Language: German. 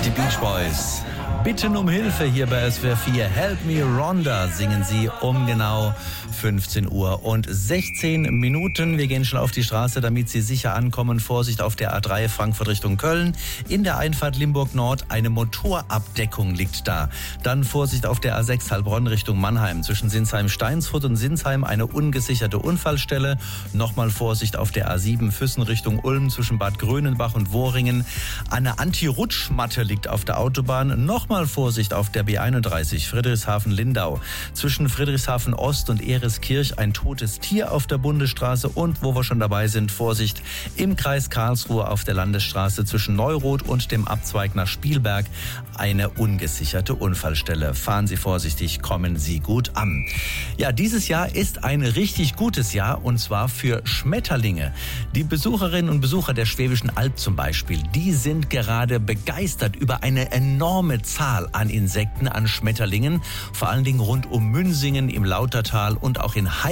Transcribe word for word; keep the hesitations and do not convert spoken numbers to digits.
Die Beach Boys bitten um Hilfe hier bei S W R vier. Help Me Rhonda singen sie um genau fünfzehn Uhr und sechzehn Minuten. Wir gehen schnell auf die Straße, damit Sie sicher ankommen. Vorsicht auf der A drei Frankfurt Richtung Köln. In der Einfahrt Limburg Nord eine Motorabdeckung liegt da. Dann Vorsicht auf der A sechs Heilbronn Richtung Mannheim. Zwischen Sinsheim-Steinsfurt und Sinsheim eine ungesicherte Unfallstelle. Nochmal Vorsicht auf der A sieben Füssen Richtung Ulm zwischen Bad Grönenbach und Wohringen. Eine Anti-Rutschmatte liegt auf der Autobahn. Nochmal Vorsicht auf der B einunddreißig Friedrichshafen-Lindau. Zwischen Friedrichshafen Ost und Ehreskirch ein totes Tier auf der Bundesstraße. Und wo wir schon dabei sind, Vorsicht im Kreis Karlsruhe auf der Landesstraße zwischen Neuroth und dem Abzweig nach Spielberg eine ungesicherte Unfallstelle. Fahren Sie vorsichtig, kommen Sie gut an. Ja, dieses Jahr ist ein richtig gutes Jahr und zwar für Schmetterlinge. Die Besucherinnen und Besucher der Schwäbischen Alb zum Beispiel, die sind gerade begeistert über eine enorme Zahl an Insekten, an Schmetterlingen, vor allen Dingen rund um Münsingen im Lautertal und auch in Heim